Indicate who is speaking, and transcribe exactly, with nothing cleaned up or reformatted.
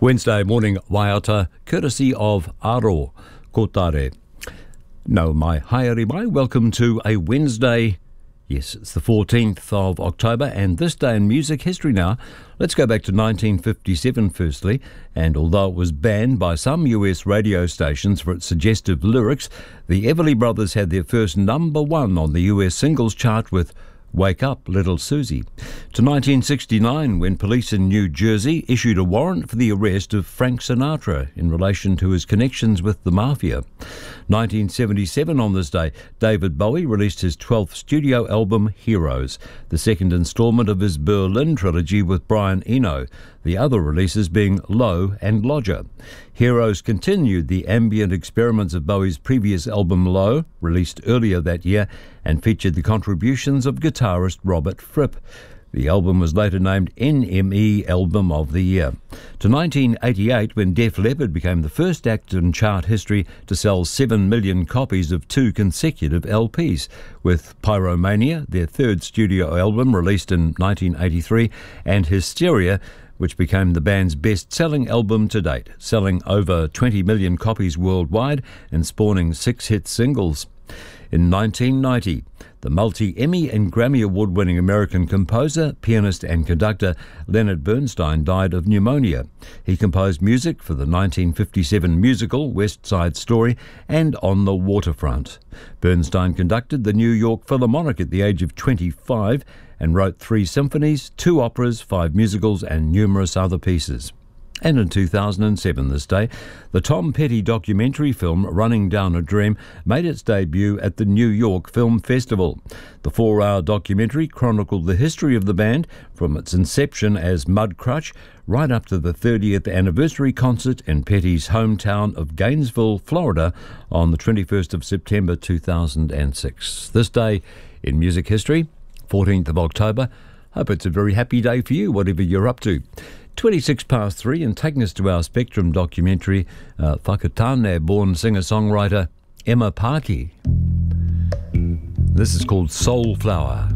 Speaker 1: Wednesday morning waiata, courtesy of Aro Kotare. No mai haere mai, welcome to a Wednesday. Yes, it's the fourteenth of October, and this day in music history now. Let's go back to nineteen fifty-seven firstly, and although it was banned by some U S radio stations for its suggestive lyrics, the Everly Brothers had their first number one on the U S singles chart with Wake Up, Little Susie. To nineteen sixty-nine, when police in New Jersey issued a warrant for the arrest of Frank Sinatra in relation to his connections with the mafia. nineteen seventy-seven, on this day, David Bowie released his twelfth studio album, Heroes, the second instalment of his Berlin trilogy with Brian Eno, the other releases being Low and Lodger. Heroes continued the ambient experiments of Bowie's previous album Low, released earlier that year, and featured the contributions of guitarist Robert Fripp. The album was later named N M E Album of the Year. To nineteen eighty-eight, when Def Leppard became the first act in chart history to sell seven million copies of two consecutive L Ps, with Pyromania, their third studio album released in nineteen eighty-three, and Hysteria, which became the band's best-selling album to date, selling over twenty million copies worldwide and spawning six hit singles. In nineteen ninety, the multi-Emmy and Grammy Award-winning American composer, pianist and conductor Leonard Bernstein died of pneumonia. He composed music for the nineteen fifty-seven musical West Side Story and On the Waterfront. Bernstein conducted the New York Philharmonic at the age of twenty-five and wrote three symphonies, two operas, five musicals and numerous other pieces. And in two thousand seven, this day, the Tom Petty documentary film Running Down a Dream made its debut at the New York Film Festival. The four-hour documentary chronicled the history of the band from its inception as Mudcrutch right up to the thirtieth anniversary concert in Petty's hometown of Gainesville, Florida on the twenty-first of September two thousand six. This day in music history, fourteenth of October. Hope it's a very happy day for you, whatever you're up to. twenty-six past three, and taking us to our Spectrum documentary, uh, Whakatane-born singer-songwriter Emma Paki. This is called Soulflower.